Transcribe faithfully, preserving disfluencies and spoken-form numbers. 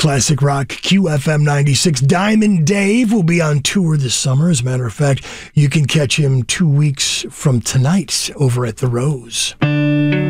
Classic Rock Q F M ninety-six. Diamond Dave will be on tour this summer. As a matter of fact, you can catch him two weeks from tonight over at the Rose.